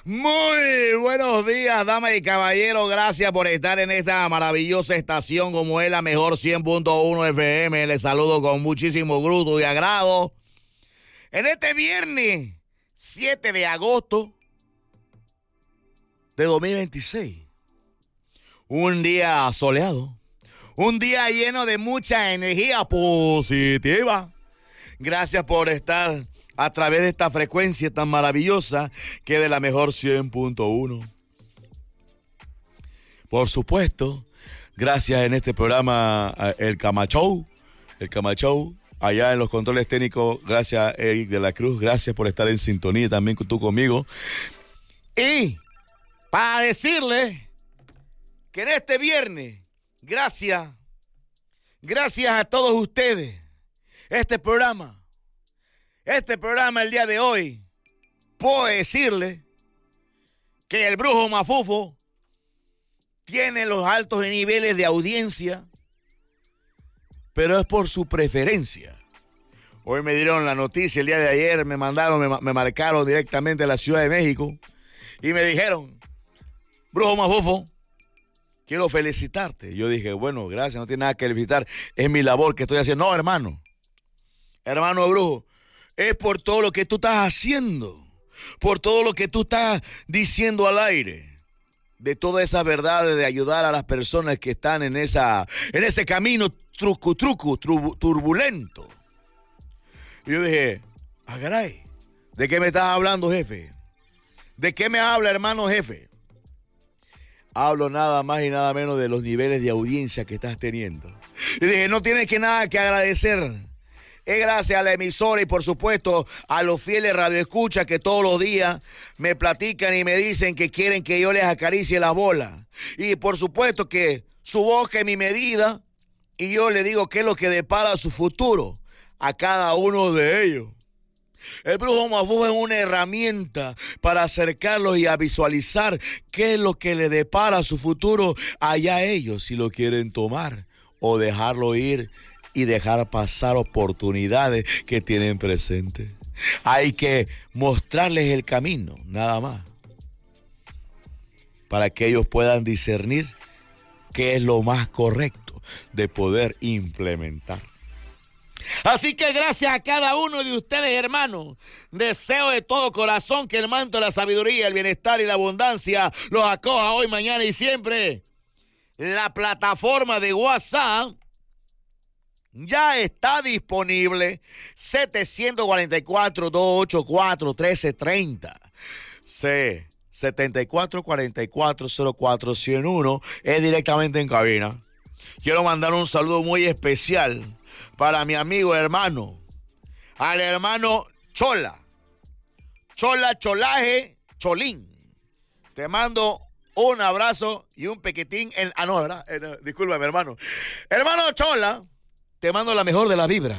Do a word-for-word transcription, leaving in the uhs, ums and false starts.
Muy buenos días, damas y caballeros. Gracias por estar en esta maravillosa estación como es la mejor cien punto uno F M. Les saludo con muchísimo gusto y agrado. En este viernes siete de agosto de dos mil veintiséis. Un día soleado. Un día lleno de mucha energía positiva. Gracias por estar a través de esta frecuencia tan maravillosa que es de la mejor cien punto uno. Por supuesto, gracias en este programa El Camachou, El Camachou, allá en los controles técnicos, gracias Eric de la Cruz, gracias por estar en sintonía también tú conmigo. Y para decirle que en este viernes, gracias, gracias a todos ustedes, este programa, Este programa el día de hoy, puedo decirle que el Brujo Mafufo tiene los altos niveles de audiencia, pero es por su preferencia. Hoy me dieron la noticia, el día de ayer me mandaron, me, me marcaron directamente a la Ciudad de México y me dijeron, Brujo Mafufo, quiero felicitarte. Yo dije, bueno, gracias, no tiene nada que felicitar, es mi labor que estoy haciendo. No, hermano, hermano Brujo, es por todo lo que tú estás haciendo, por todo lo que tú estás diciendo al aire, de todas esas verdades de ayudar a las personas que están en esa, en ese camino truco, truco, tru, turbulento. Y yo dije, ah, caray, ¿de qué me estás hablando, jefe? ¿De qué me habla, hermano jefe? Hablo nada más y nada menos de los niveles de audiencia que estás teniendo. Y dije, no tienes que nada que agradecer. Es gracias a la emisora y por supuesto a los fieles radioescuchas que todos los días me platican y me dicen que quieren que yo les acaricie la bola. Y por supuesto que su boca es mi medida y yo le digo qué es lo que depara su futuro a cada uno de ellos. El Brujo Mafufo es una herramienta para acercarlos y a visualizar qué es lo que le depara su futuro allá ellos, si lo quieren tomar o dejarlo ir y dejar pasar oportunidades que tienen presente. Hay que mostrarles el camino, nada más, para que ellos puedan discernir qué es lo más correcto de poder implementar. Así que gracias a cada uno de ustedes, hermanos, deseo de todo corazón que el manto de la sabiduría, el bienestar y la abundancia los acoja hoy, mañana y siempre. La plataforma de WhatsApp ya está disponible, setecientos cuarenta y cuatro, doscientos ochenta y cuatro, trece treinta. C, setenta y cuatro cuarenta y cuatro cero cuatro ciento uno es directamente en cabina. Quiero mandar un saludo muy especial para mi amigo hermano, al hermano Chola. Chola, Cholaje, Cholín. Te mando un abrazo y un pequetín en... Ah, no, ¿verdad? Eh, no, discúlpame, hermano. Hermano Chola, te mando la mejor de la vibra.